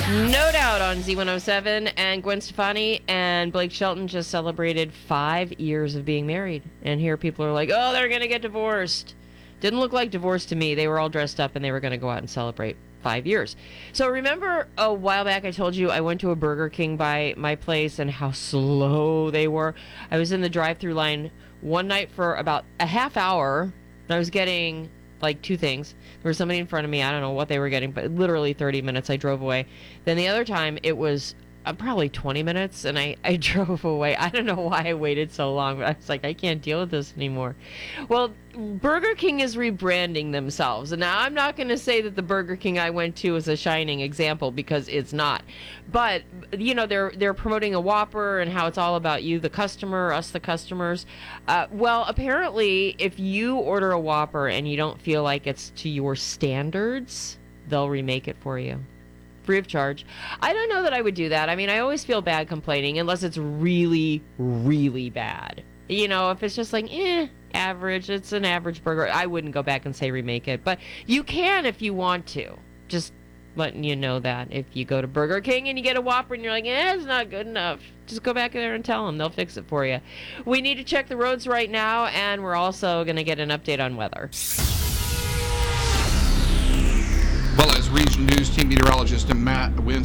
No Doubt on Z107, and Gwen Stefani and Blake Shelton just celebrated 5 years of being married. And here people are like, oh, they're going to get divorced. Didn't look like divorce to me. They were all dressed up and they were going to go out and celebrate 5 years. So remember a while back I told you I went to a Burger King by my place and how slow they were? I was in the drive-thru line one night for about a half hour. I was getting like two things. There was somebody in front of me. I don't know what they were getting, but literally 30 minutes. I drove away. Then the other time it was probably 20 minutes and I drove away. I don't know why I waited so long, but I was like, I can't deal with this anymore. Well, Burger King is rebranding themselves. And now I'm not going to say that the Burger King I went to is a shining example because it's not. But, you know, they're promoting a Whopper and how it's all about you, the customer, us, the customers. Well, apparently, if you order a Whopper and you don't feel like it's to your standards, they'll remake it for you. Free of charge. I don't know that I would do that. I mean, I always feel bad complaining unless it's really, really bad. You know, if it's just like, average, it's an average burger, I wouldn't go back and say remake it. But you can if you want to. Just letting you know that. If you go to Burger King and you get a Whopper and you're like, it's not good enough, just go back there and tell them. They'll fix it for you. We need to check the roads right now, and we're also going to get an update on weather. Well, as Regional News Team Meteorologist Matt Wins